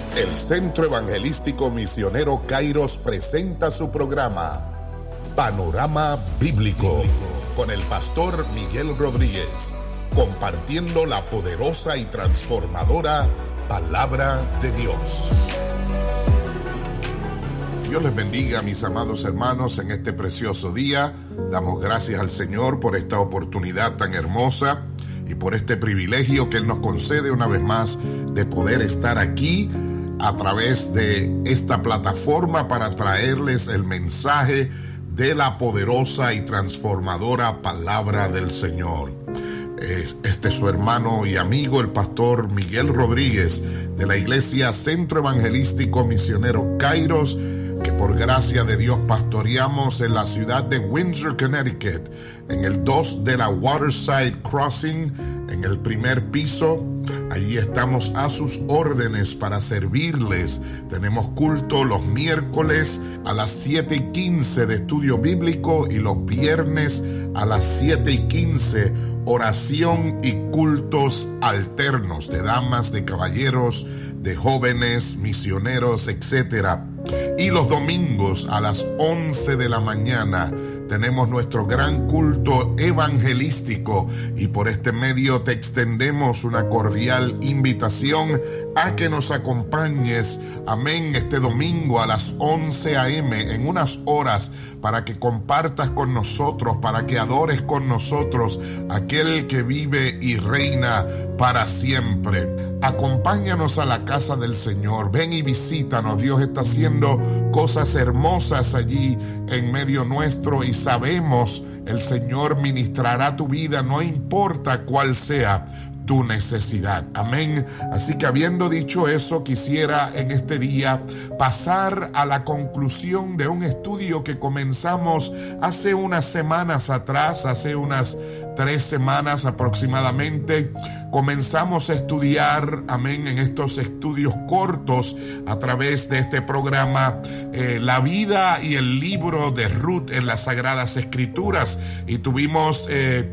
El Centro Evangelístico Misionero Kairos presenta su programa Panorama Bíblico con el pastor Miguel Rodríguez, compartiendo la poderosa y transformadora Palabra de Dios. Dios les bendiga, mis amados hermanos, en este precioso día. Damos gracias al Señor por esta oportunidad tan hermosa y por este privilegio que Él nos concede una vez más de poder estar aquí a través de esta plataforma para traerles el mensaje de la poderosa y transformadora Palabra del Señor. Este es su hermano y amigo, el pastor Miguel Rodríguez, de la Iglesia Centro Evangelístico Misionero Kairos, que por gracia de Dios pastoreamos en la ciudad de Windsor, Connecticut, en el 2 de la Waterside Crossing, en el primer piso. Allí estamos a sus órdenes para servirles. Tenemos culto los miércoles a las 7:15 de estudio bíblico y los viernes a las 7:15 oración y cultos alternos de damas, de caballeros, de jóvenes, misioneros, etc. Y los domingos a las 11 de la mañana tenemos nuestro gran culto evangelístico, y por este medio te extendemos una cordial invitación a que nos acompañes, amén, este domingo a las 11 a.m. en unas horas, para que compartas con nosotros, para que adores con nosotros aquel que vive y reina para siempre. Acompáñanos a la casa del Señor, ven y visítanos. Dios está haciendo cosas hermosas allí en medio nuestro, y sabemos el Señor ministrará tu vida, no importa cuál sea tu necesidad. Amén. Así que, habiendo dicho eso, quisiera en este día pasar a la conclusión de un estudio que comenzamos hace unas semanas atrás, hace unas 3 semanas aproximadamente. Comenzamos a estudiar, amén, en estos estudios cortos a través de este programa, la vida y el libro de Ruth en las Sagradas Escrituras, y tuvimos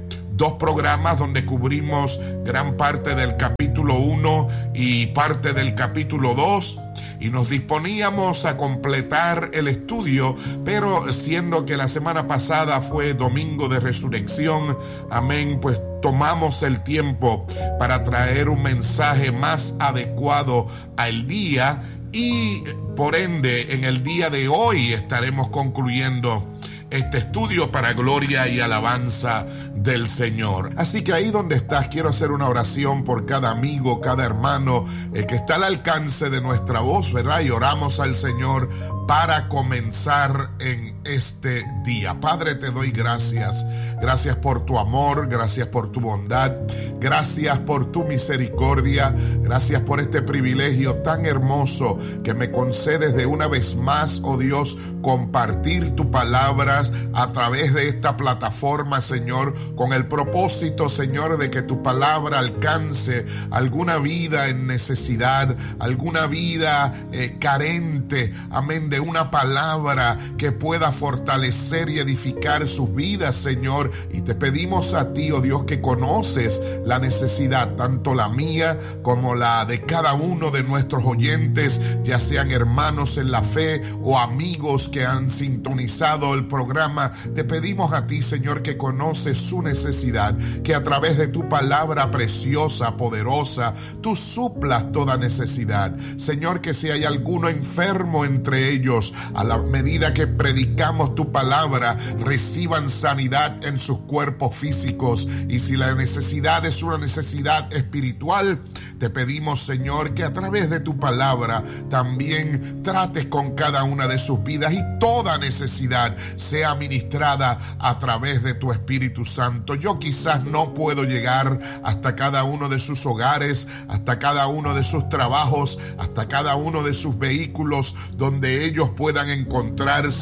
2 programas donde cubrimos gran parte del capítulo 1 y parte del capítulo 2, y nos disponíamos a completar el estudio, pero siendo que la semana pasada fue Domingo de Resurrección, amén, pues tomamos el tiempo para traer un mensaje más adecuado al día, y por ende en el día de hoy estaremos concluyendo este estudio para gloria y alabanza del Señor. Así que ahí donde estás, quiero hacer una oración por cada amigo, cada hermano que está al alcance de nuestra voz, ¿verdad? Y oramos al Señor para comenzar en este día. Padre, te doy gracias. Gracias por tu amor, gracias por tu bondad, gracias por tu misericordia, gracias por este privilegio tan hermoso que me concedes de una vez más, oh Dios, compartir tu palabra a través de esta plataforma, Señor, con el propósito, Señor, de que tu palabra alcance alguna vida en necesidad, alguna vida carente, amén, de una palabra que pueda fortalecer y edificar sus vidas, Señor. Y te pedimos a ti, oh Dios, que conoces la necesidad, tanto la mía como la de cada uno de nuestros oyentes, ya sean hermanos en la fe o amigos que han sintonizado el programa. Te pedimos a ti, Señor, que conoces su necesidad, que a través de tu palabra preciosa, poderosa, tú suplas toda necesidad. Señor, que si hay alguno enfermo entre ellos, a la medida que predicamos tu palabra, reciban sanidad en sus cuerpos físicos. Y si la necesidad es una necesidad espiritual, te pedimos, Señor, que a través de tu palabra también trates con cada una de sus vidas, y toda necesidad sea ministrada a través de tu Espíritu Santo. Yo quizás no puedo llegar hasta cada uno de sus hogares, hasta cada uno de sus trabajos, hasta cada uno de sus vehículos donde ellos puedan encontrarse,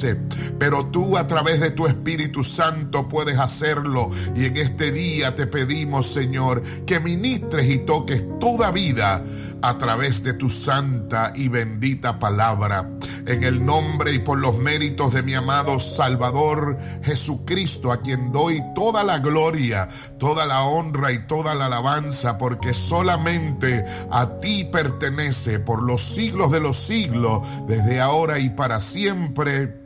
pero tú a través de tu Espíritu Santo puedes hacerlo. Y en este día te pedimos, Señor, que ministres y toques toda vida a través de tu santa y bendita palabra. En el nombre y por los méritos de mi amado Salvador Jesucristo, a quien doy toda la gloria, toda la honra y toda la alabanza, porque solamente a ti pertenece por los siglos de los siglos, desde ahora y para siempre.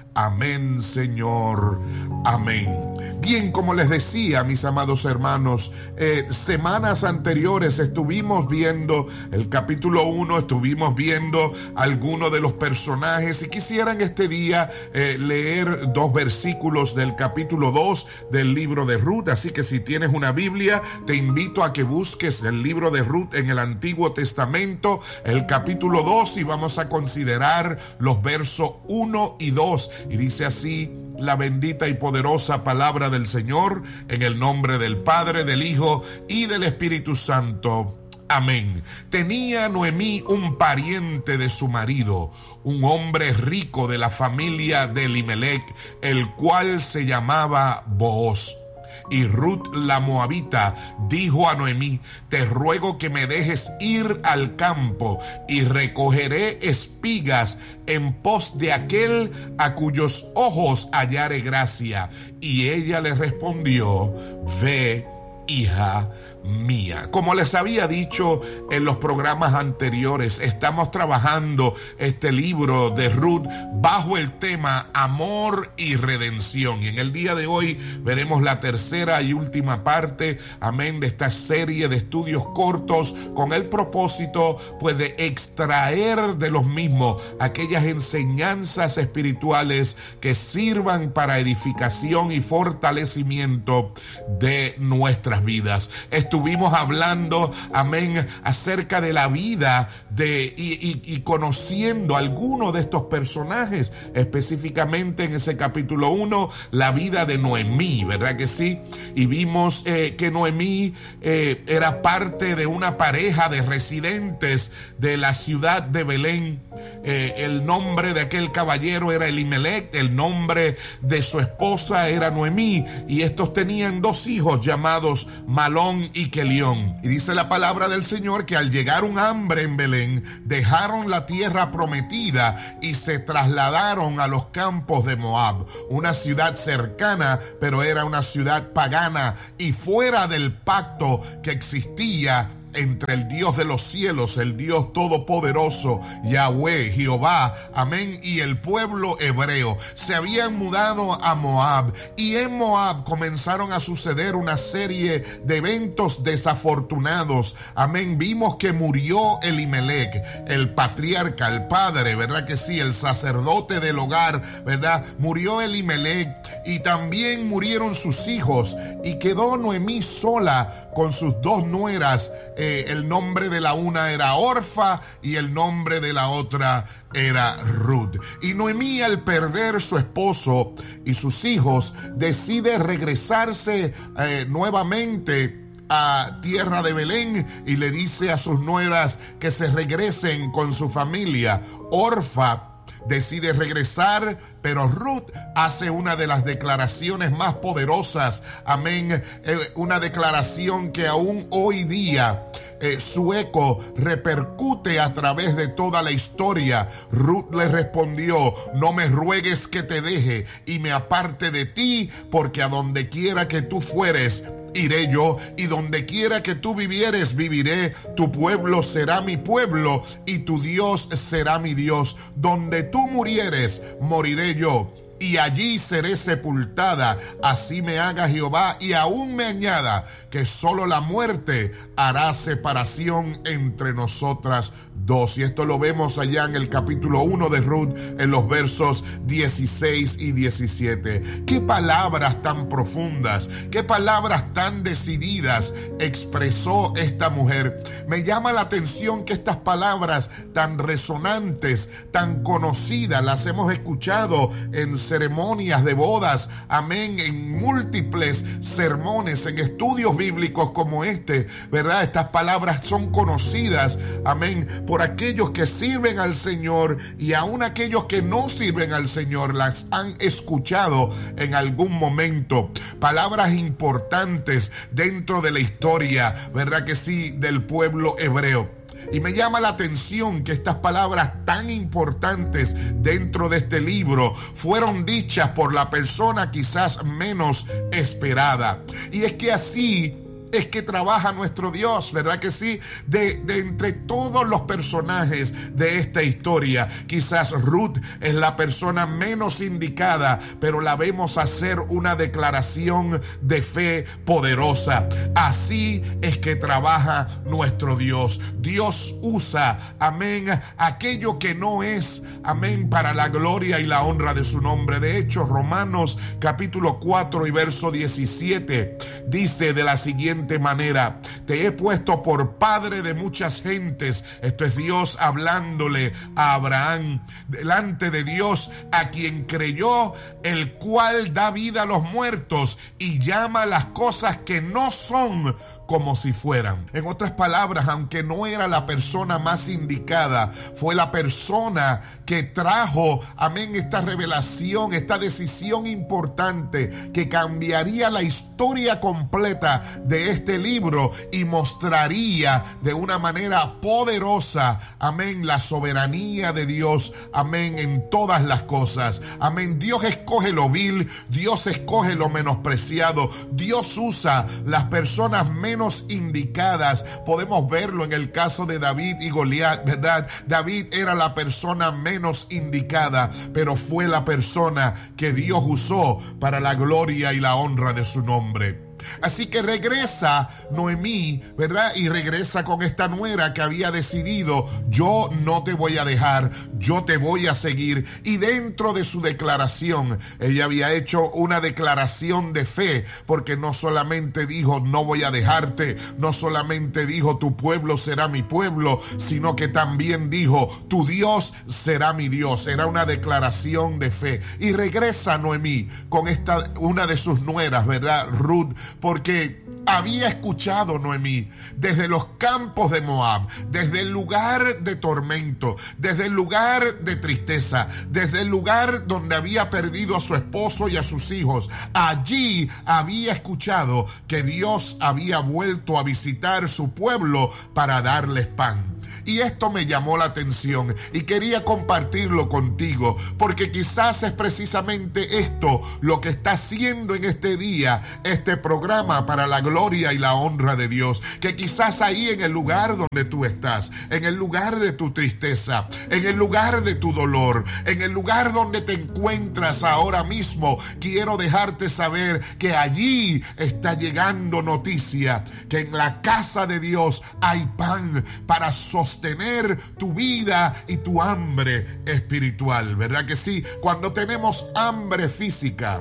Amén, Señor. Amén. Bien, como les decía, mis amados hermanos, semanas anteriores estuvimos viendo el capítulo 1, estuvimos viendo algunos de los personajes y quisiera en este día leer 2 versículos del capítulo 2 del libro de Ruth. Así que si tienes una Biblia, te invito a que busques el libro de Ruth en el Antiguo Testamento, el capítulo 2, y vamos a considerar los versos 1 y 2. Y dice así la bendita y poderosa palabra del Señor, en el nombre del Padre, del Hijo y del Espíritu Santo. Amén. Tenía Noemí un pariente de su marido, un hombre rico de la familia de Elimelec, el cual se llamaba Booz. Y Ruth la moabita dijo a Noemí: te ruego que me dejes ir al campo y recogeré espigas en pos de aquel a cuyos ojos hallare gracia. Y ella le respondió: ve, hija mía. Como les había dicho en los programas anteriores, estamos trabajando este libro de Ruth bajo el tema amor y redención, y en el día de hoy veremos la tercera y última parte, amén, de esta serie de estudios cortos con el propósito pues de extraer de los mismos aquellas enseñanzas espirituales que sirvan para edificación y fortalecimiento de nuestras vidas. Estuvimos hablando, amén, acerca de la vida y conociendo algunos de estos personajes, específicamente en ese capítulo 1, la vida de Noemí, ¿verdad que sí? Y vimos que Noemí era parte de una pareja de residentes de la ciudad de Belén. El nombre de aquel caballero era Elimelec, el nombre de su esposa era Noemí, y estos tenían 2 hijos llamados Malón y Kelión. Y dice la palabra del Señor que al llegar un hambre en Belén, dejaron la tierra prometida y se trasladaron a los campos de Moab, una ciudad cercana, pero era una ciudad pagana y fuera del pacto que existía entre el Dios de los cielos, el Dios todopoderoso, Yahweh, Jehová, amén, y el pueblo hebreo. Se habían mudado a Moab, y en Moab comenzaron a suceder una serie de eventos desafortunados, amén. Vimos que murió Elimelec, el patriarca, el padre, ¿verdad que sí? El sacerdote del hogar, ¿verdad? Murió Elimelec, y también murieron sus hijos, y quedó Noemí sola con sus 2 nueras. El nombre de la una era Orfa y el nombre de la otra era Ruth. Y Noemí, al perder su esposo y sus hijos, decide regresarse nuevamente a tierra de Belén y le dice a sus nueras que se regresen con su familia. Orfa decide regresar, pero Ruth hace una de las declaraciones más poderosas, amén, una declaración que aún hoy día su eco repercute a través de toda la historia. Ruth le respondió: no me ruegues que te deje y me aparte de ti, porque a donde quiera que tú fueres, iré yo, y donde quiera que tú vivieres, viviré. Tu pueblo será mi pueblo y tu Dios será mi Dios. Donde tú murieres, moriré yo, y allí seré sepultada. Así me haga Jehová, y aún me añada que solo la muerte hará separación entre nosotras 2. Y esto lo vemos allá en el capítulo 1 de Ruth, en los versos 16 y 17. Qué palabras tan profundas, qué palabras tan decididas expresó esta mujer. Me llama la atención que estas palabras tan resonantes, tan conocidas, las hemos escuchado en ceremonias de bodas, amén, en múltiples sermones, en estudios bíblicos como este, ¿verdad? Estas palabras son conocidas, amén, por por aquellos que sirven al Señor y aún aquellos que no sirven al Señor las han escuchado en algún momento. Palabras importantes dentro de la historia, ¿verdad que sí?, del pueblo hebreo. Y me llama la atención que estas palabras tan importantes dentro de este libro fueron dichas por la persona quizás menos esperada. Y es que así es que trabaja nuestro Dios, ¿verdad que sí? De entre todos los personajes de esta historia, quizás Ruth es la persona menos indicada, pero la vemos hacer una declaración de fe poderosa. Así es que trabaja nuestro Dios. Dios usa, amén, aquello que no es, amén, para la gloria y la honra de su nombre. De hecho, Romanos capítulo 4 y verso 17 dice de la siguiente manera: te he puesto por padre de muchas gentes. Esto es Dios hablándole a Abraham, delante de Dios a quien creyó, el cual da vida a los muertos y llama las cosas que no son como si fueran. En otras palabras, aunque no era la persona más indicada, fue la persona que trajo, amén, esta revelación, esta decisión importante que cambiaría la historia completa de este libro y mostraría de una manera poderosa, amén, la soberanía de Dios, amén, en todas las cosas. Amén. Dios escoge lo vil, Dios escoge lo menospreciado, Dios usa las personas menos indicadas. Podemos verlo en el caso de David y Goliat, ¿verdad? David era la persona menos indicada, pero fue la persona que Dios usó para la gloria y la honra de su nombre. Así que regresa Noemí, ¿verdad? Y regresa con esta nuera que había decidido: yo no te voy a dejar, yo te voy a seguir. Y dentro de su declaración, ella había hecho una declaración de fe, porque no solamente dijo no voy a dejarte, no solamente dijo tu pueblo será mi pueblo, sino que también dijo tu Dios será mi Dios. Era una declaración de fe. Y regresa Noemí con una de sus nueras, ¿verdad? Ruth, porque había escuchado Noemí desde los campos de Moab, desde el lugar de tormento, desde el lugar de tristeza, desde el lugar donde había perdido a su esposo y a sus hijos. Allí había escuchado que Dios había vuelto a visitar su pueblo para darles pan. Y esto me llamó la atención y quería compartirlo contigo, porque quizás es precisamente esto lo que está haciendo en este día este programa para la gloria y la honra de Dios. Que quizás ahí en el lugar donde tú estás, en el lugar de tu tristeza, en el lugar de tu dolor, en el lugar donde te encuentras ahora mismo, quiero dejarte saber que allí está llegando noticia, que en la casa de Dios hay pan para sostener tu vida y tu hambre espiritual, ¿verdad que sí? Cuando tenemos hambre física,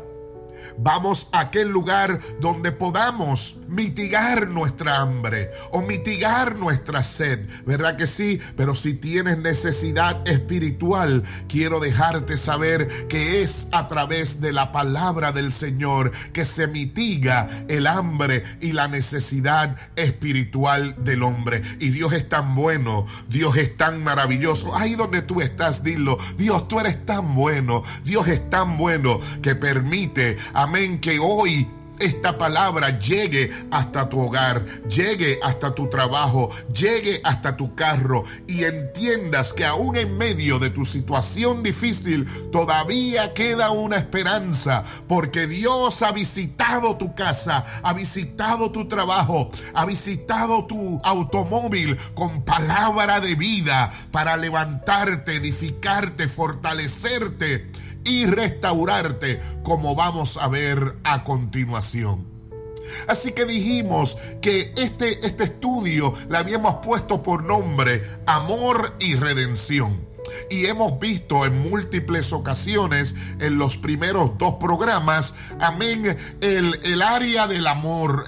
vamos a aquel lugar donde podamos mitigar nuestra hambre o mitigar nuestra sed, ¿verdad que sí? Pero si tienes necesidad espiritual, quiero dejarte saber que es a través de la palabra del Señor que se mitiga el hambre y la necesidad espiritual del hombre. Y Dios es tan bueno, Dios es tan maravilloso. Ahí donde tú estás, dilo: Dios, tú eres tan bueno, Dios es tan bueno que permite, amén, que hoy esta palabra llegue hasta tu hogar, llegue hasta tu trabajo, llegue hasta tu carro, y entiendas que aún en medio de tu situación difícil todavía queda una esperanza, porque Dios ha visitado tu casa, ha visitado tu trabajo, ha visitado tu automóvil con palabra de vida para levantarte, edificarte, fortalecerte y restaurarte, como vamos a ver a continuación. Así que dijimos que este estudio le habíamos puesto por nombre Amor y Redención. Y hemos visto en múltiples ocasiones en los primeros 2 programas, amén, el área del amor,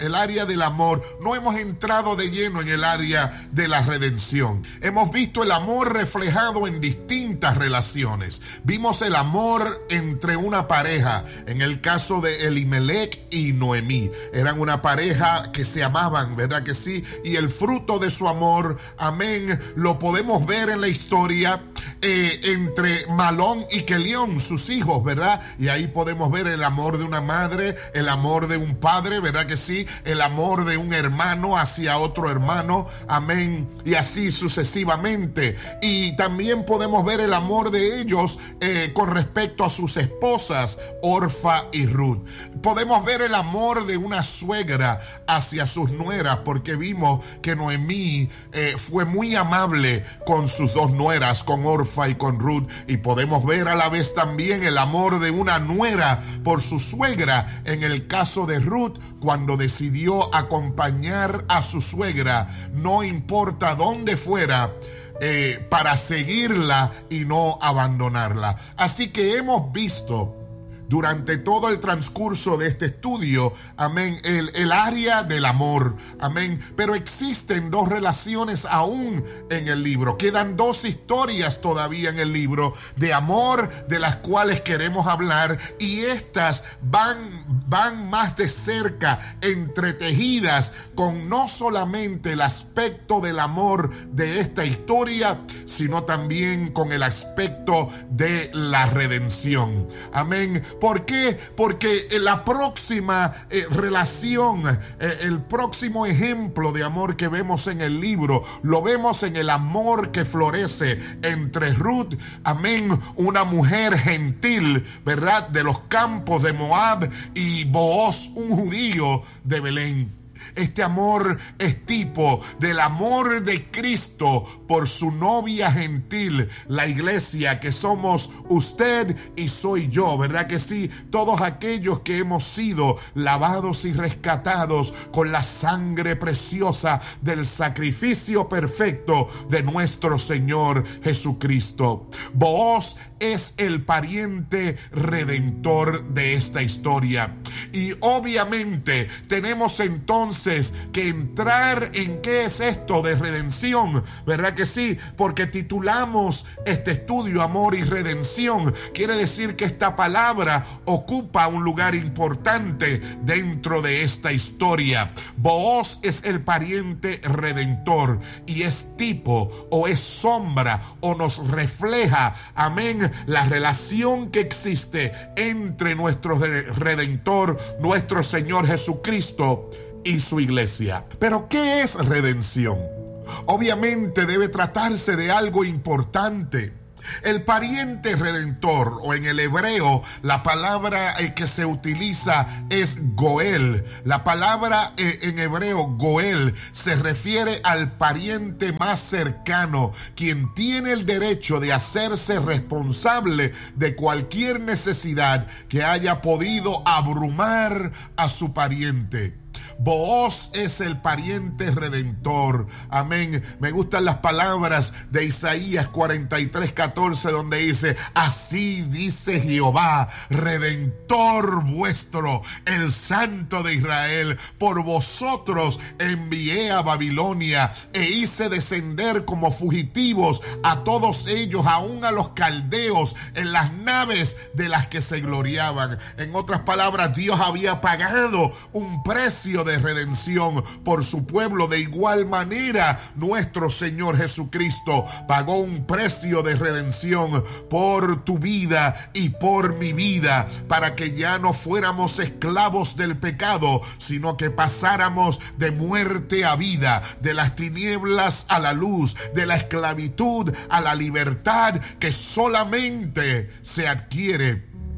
No hemos entrado de lleno en el área de la redención. Hemos visto el amor reflejado en distintas relaciones. Vimos el amor entre una pareja, en el caso de Elimelech y Noemí. Eran una pareja que se amaban, ¿verdad que sí? Y el fruto de su amor, amén, lo podemos ver en la historia entre Malón y Kelión, sus hijos, ¿verdad? Y ahí podemos ver el amor de una madre, el amor de un padre, ¿verdad que sí? El amor de un hermano hacia otro hermano, amén, y así sucesivamente. Y también podemos ver el amor de ellos con respecto a sus esposas, Orfa y Ruth. Podemos ver el amor de una suegra hacia sus nueras, porque vimos que Noemí fue muy amable con sus 2 nueras, con Orfa y con Ruth, y podemos ver a la vez también el amor de una nuera por su suegra, en el caso de Ruth, cuando decidió acompañar a su suegra, no importa dónde fuera, para seguirla y no abandonarla. Así que hemos visto durante todo el transcurso de este estudio, amén, el área del amor, amén. Pero existen 2 relaciones aún en el libro. Quedan 2 historias todavía en el libro de amor de las cuales queremos hablar, y estas van más de cerca, entretejidas con no solamente el aspecto del amor de esta historia, sino también con el aspecto de la redención. Amén. ¿Por qué? Porque la próxima relación, el próximo ejemplo de amor que vemos en el libro, lo vemos en el amor que florece entre Ruth, amén, una mujer gentil, ¿verdad?, de los campos de Moab, y Booz, un judío de Belén. Este amor es tipo del amor de Cristo por su novia gentil, la iglesia, que somos usted y soy yo, ¿verdad que sí? Todos aquellos que hemos sido lavados y rescatados con la sangre preciosa del sacrificio perfecto de nuestro Señor Jesucristo. Booz es el pariente redentor de esta historia. Y obviamente tenemos entonces que entrar en qué es esto de redención, ¿verdad que sí? Porque titulamos este estudio Amor y Redención. Quiere decir que esta palabra ocupa un lugar importante dentro de esta historia. Booz es el pariente redentor y es tipo o es sombra o nos refleja, amén, la relación que existe entre nuestro Redentor, nuestro Señor Jesucristo, y su iglesia. Pero ¿qué es redención? Obviamente debe tratarse de algo importante. El pariente redentor, o en el hebreo, la palabra que se utiliza es Goel. La palabra en hebreo Goel se refiere al pariente más cercano, quien tiene el derecho de hacerse responsable de cualquier necesidad que haya podido abrumar a su pariente. Booz es el pariente redentor. Amén. Me gustan las palabras de Isaías 43:14, donde dice: así dice Jehová, redentor vuestro, el Santo de Israel. Por vosotros envié a Babilonia e hice descender como fugitivos a todos ellos, aún a los caldeos, en las naves de las que se gloriaban. En otras palabras, Dios había pagado un precio de redención por su pueblo. De igual manera, nuestro Señor Jesucristo pagó un precio de redención por tu vida y por mi vida, para que ya no fuéramos esclavos del pecado, sino que pasáramos de muerte a vida, de las tinieblas a la luz, de la esclavitud a la libertad, que solamente se adquiere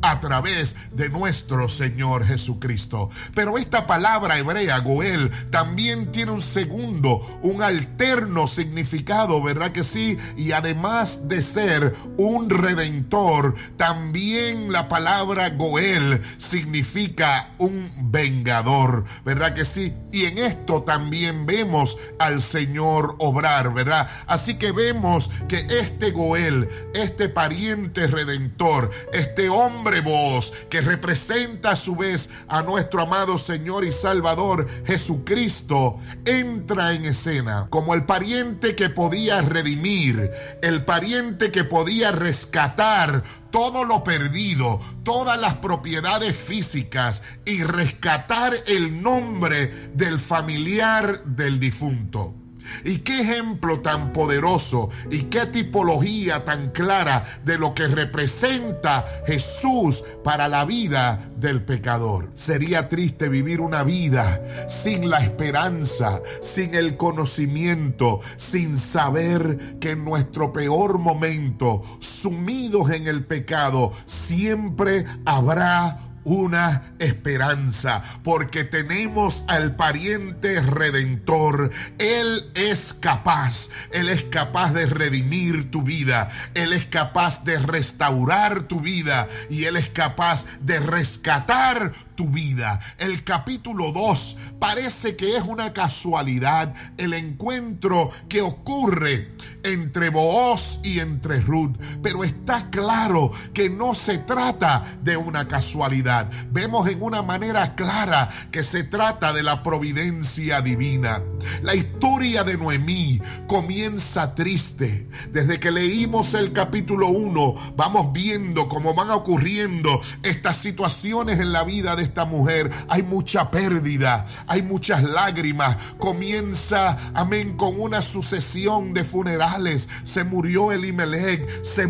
a través de nuestro Señor Jesucristo. Pero esta palabra hebrea, Goel, también tiene un segundo, un alterno significado, ¿verdad que sí? Y además de ser un redentor, también la palabra Goel significa un vengador, ¿verdad que sí? Y en esto también vemos al Señor obrar, ¿verdad? Así que vemos que este Goel, este pariente redentor, este hombre voz que representa a su vez a nuestro amado Señor y Salvador Jesucristo, entra en escena como el pariente que podía redimir, el pariente que podía rescatar todo lo perdido, todas las propiedades físicas y rescatar el nombre del familiar del difunto. Y qué ejemplo tan poderoso y qué tipología tan clara de lo que representa Jesús para la vida del pecador. Sería triste vivir una vida sin la esperanza, sin el conocimiento, sin saber que en nuestro peor momento, sumidos en el pecado, siempre habrá una esperanza, porque tenemos al pariente redentor. Él es capaz de redimir tu vida, Él es capaz de restaurar tu vida y Él es capaz de rescatar tu vida. El capítulo 2 parece que es una casualidad, el encuentro que ocurre entre Booz y entre Ruth, pero está claro que no se trata de una casualidad. Vemos en una manera clara que se trata de la providencia divina. La historia de Noemí comienza triste. Desde que leímos el capítulo 1, vamos viendo cómo van ocurriendo estas situaciones en la vida de esta mujer. Hay mucha pérdida, hay muchas lágrimas. Comienza, amén, con una sucesión de funerales. Se murió Elimelech, se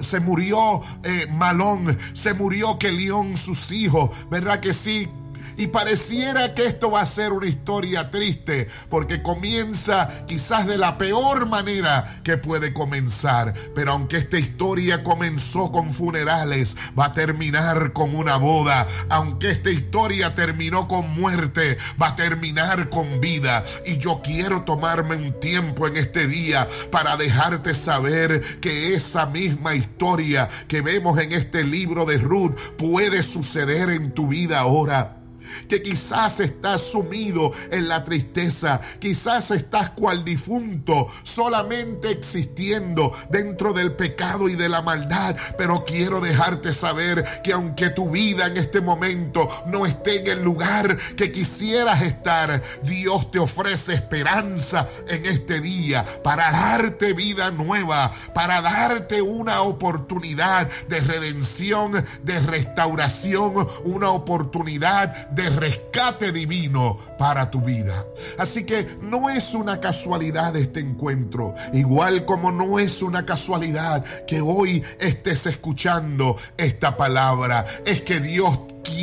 murió Malón, se murió Kelión, sus hijos, ¿verdad que sí? Y pareciera que esto va a ser una historia triste, porque comienza quizás de la peor manera que puede comenzar. Pero aunque esta historia comenzó con funerales, va a terminar con una boda. Aunque esta historia terminó con muerte, va a terminar con vida. Y yo quiero tomarme un tiempo en este día para dejarte saber que esa misma historia que vemos en este libro de Ruth puede suceder en tu vida ahora. Que quizás estás sumido en la tristeza, quizás estás cual difunto, solamente existiendo dentro del pecado y de la maldad, pero quiero dejarte saber que aunque tu vida en este momento no esté en el lugar que quisieras estar, Dios te ofrece esperanza en este día para darte vida nueva, para darte una oportunidad de redención, de restauración, una oportunidad de rescate divino para tu vida. Así que no es una casualidad este encuentro, igual como no es una casualidad que hoy estés escuchando esta palabra. Es que Dios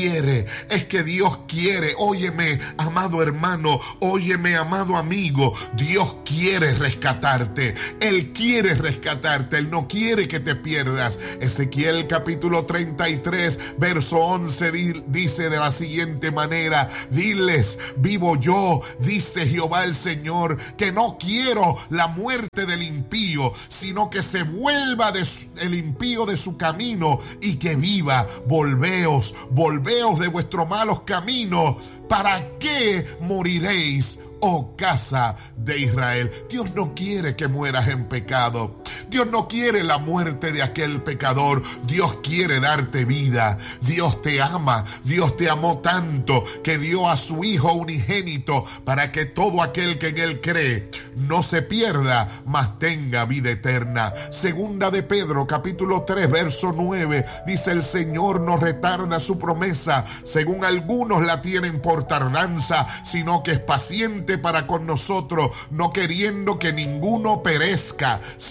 quiere, óyeme, amado hermano, óyeme, amado amigo, Dios quiere rescatarte, Él quiere rescatarte, Él no quiere que te pierdas. Ezequiel capítulo 33, verso 11 dice de la siguiente manera: diles, vivo yo, dice Jehová el Señor, que no quiero la muerte del impío, sino que se vuelva el impío de su camino y que viva. Volveos de vuestros malos caminos. ¿Para qué moriréis, oh casa de Israel? Dios no quiere que mueras en pecado. Dios no quiere la muerte de aquel pecador. Dios quiere darte vida. Dios te ama. Dios te amó tanto que dio a su Hijo unigénito para que todo aquel que en Él cree no se pierda, mas tenga vida eterna. Segunda de Pedro capítulo 3 verso 9 dice: el Señor no retarda su promesa, según algunos la tienen por tardanza, sino que es paciente para con nosotros, no queriendo que ninguno perezca, sino que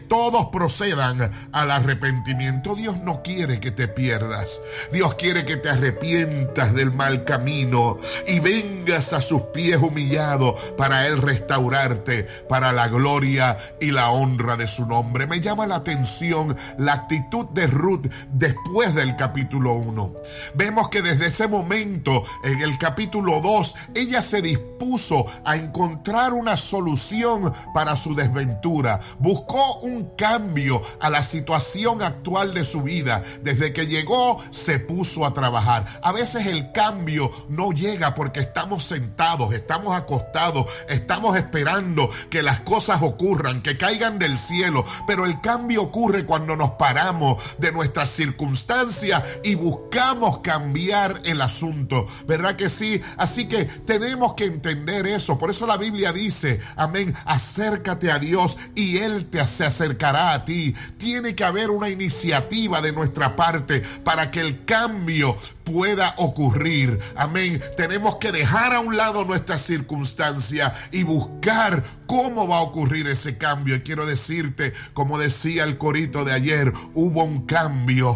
todos procedan al arrepentimiento. Dios no quiere que te pierdas. Dios quiere que te arrepientas del mal camino y vengas a sus pies humillado para Él restaurarte para la gloria y la honra de su nombre. Me llama la atención la actitud de Ruth después del capítulo 1. Vemos que desde ese momento, en el capítulo 2, ella se dispuso a encontrar una solución para su desventura. Buscó un cambio a la situación actual de su vida. Desde que llegó, se puso a trabajar. A veces el cambio no llega porque estamos sentados, estamos acostados, estamos esperando que las cosas ocurran, que caigan del cielo. Pero el cambio ocurre cuando nos paramos de nuestras circunstancias y buscamos cambiar el asunto. ¿Verdad que sí? Así que tenemos que entender eso. Por eso la Biblia dice, amén, acércate a Dios y Él se acercará a ti. Tiene que haber una iniciativa de nuestra parte para que el cambio pueda ocurrir. Amén. Tenemos que dejar a un lado nuestras circunstancias y buscar cómo va a ocurrir ese cambio. Y quiero decirte, como decía el corito de ayer, hubo un cambio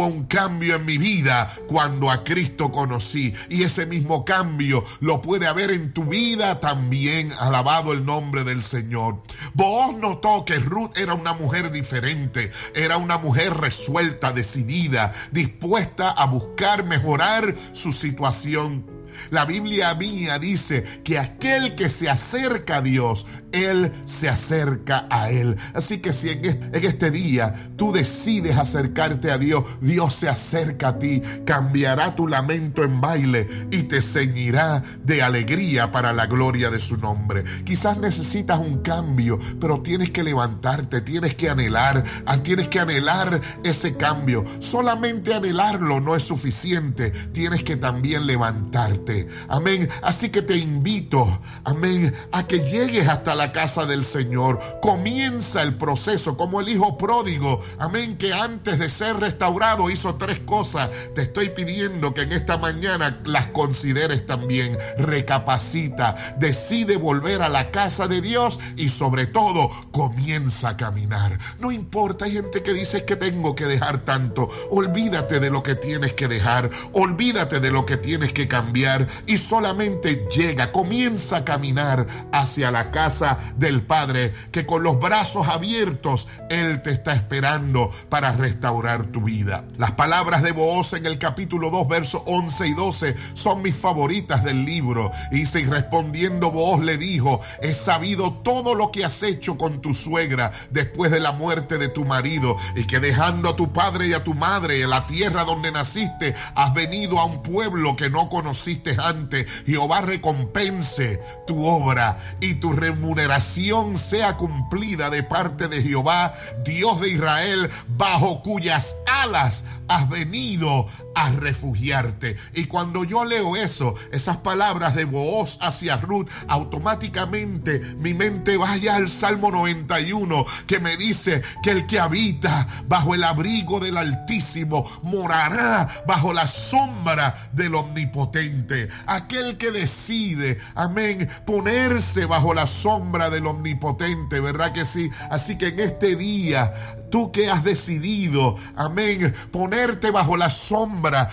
en mi vida cuando a Cristo conocí. Y ese mismo cambio lo puede haber en tu vida también. Alabado el nombre del Señor. Booz notó que Ruth era una mujer diferente, era una mujer resuelta, decidida, dispuesta a buscar mejorar su situación. La Biblia mía dice que aquel que se acerca a Dios, Él se acerca a Él. Así que si en este día tú decides acercarte a Dios, Dios se acerca a ti, cambiará tu lamento en baile y te ceñirá de alegría para la gloria de su nombre. Quizás necesitas un cambio, pero tienes que levantarte, tienes que anhelar ese cambio. Solamente anhelarlo no es suficiente, tienes que también levantarte. Amén. Así que te invito, amén, a que llegues hasta la casa del Señor. Comienza el proceso como el hijo pródigo, amén, que antes de ser restaurado hizo 3 cosas. Te estoy pidiendo que en esta mañana las consideres también. Recapacita, decide volver a la casa de Dios y sobre todo comienza a caminar. No importa, hay gente que dice que tengo que dejar tanto. Olvídate de lo que tienes que dejar, olvídate de lo que tienes que cambiar y solamente comienza a caminar hacia la casa del Padre, que con los brazos abiertos Él te está esperando para restaurar tu vida. Las palabras de Booz en el capítulo 2, versos 11 y 12 son mis favoritas del libro. Y respondiendo Booz le dijo: he sabido todo lo que has hecho con tu suegra después de la muerte de tu marido, y que dejando a tu padre y a tu madre en la tierra donde naciste, has venido a un pueblo que no conociste antes. Jehová recompense tu obra y tu remuneración sea cumplida de parte de Jehová, Dios de Israel, bajo cuyas alas has venido a refugiarte. Y cuando yo leo esas palabras de Booz hacia Ruth, automáticamente mi mente vaya al Salmo 91, que me dice que el que habita bajo el abrigo del Altísimo morará bajo la sombra del Omnipotente. Aquel que decide, amén, ponerse bajo la sombra del Omnipotente, ¿verdad que sí? Así que en este día, tú que has decidido, amén, ponerte bajo la sombra,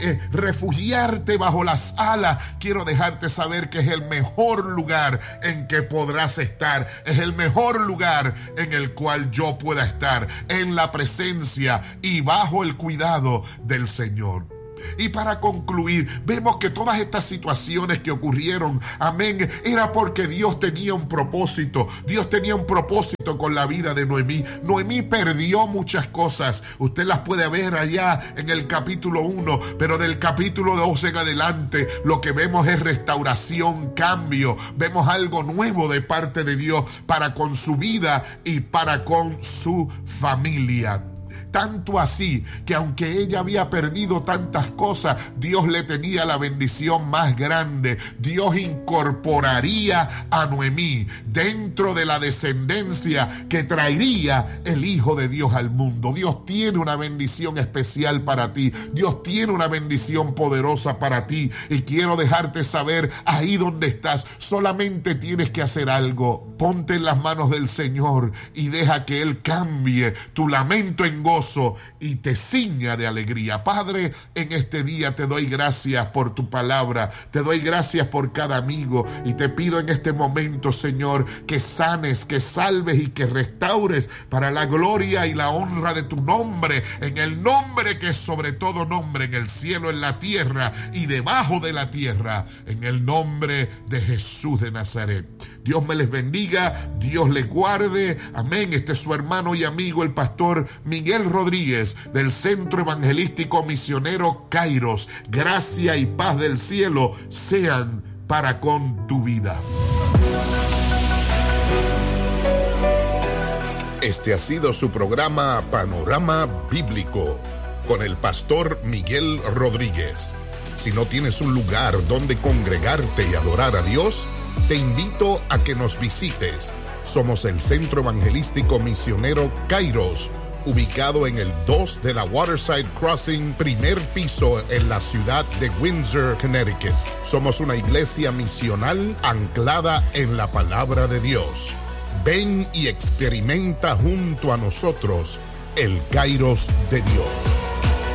refugiarte bajo las alas, quiero dejarte saber que es el mejor lugar en que podrás estar, es el mejor lugar en el cual yo pueda estar, en la presencia y bajo el cuidado del Señor. Y para concluir, vemos que todas estas situaciones que ocurrieron, amén, era porque Dios tenía un propósito. Dios tenía un propósito con la vida de Noemí. Noemí perdió muchas cosas. Usted las puede ver allá en el capítulo 1, pero del capítulo 2 en adelante lo que vemos es restauración, cambio. Vemos algo nuevo de parte de Dios para con su vida y para con su familia. Tanto así que aunque ella había perdido tantas cosas, Dios le tenía la bendición más grande. Dios incorporaría a Noemí dentro de la descendencia que traería el Hijo de Dios al mundo. Dios tiene una bendición especial para ti. Dios tiene una bendición poderosa para ti. Y quiero dejarte saber, ahí donde estás, solamente tienes que hacer algo. Ponte en las manos del Señor y deja que Él cambie tu lamento en gozo y te ciña de alegría. Padre, en este día te doy gracias por tu palabra, te doy gracias por cada amigo y te pido en este momento, Señor, que sanes, que salves y que restaures para la gloria y la honra de tu nombre, en el nombre que es sobre todo nombre, en el cielo, en la tierra y debajo de la tierra, en el nombre de Jesús de Nazaret. Dios me les bendiga, Dios les guarde, amén. Este es su hermano y amigo, el pastor Miguel Rodríguez, del Centro Evangelístico Misionero Kairos. Gracia y paz del cielo sean para con tu vida. Este ha sido su programa Panorama Bíblico con el pastor Miguel Rodríguez. Si no tienes un lugar donde congregarte y adorar a Dios, te invito a que nos visites. Somos el Centro Evangelístico Misionero Kairos, ubicado en el 2 de la Waterside Crossing, primer piso, en la ciudad de Windsor, Connecticut. Somos una iglesia misional anclada en la palabra de Dios. Ven y experimenta junto a nosotros el Kairos de Dios.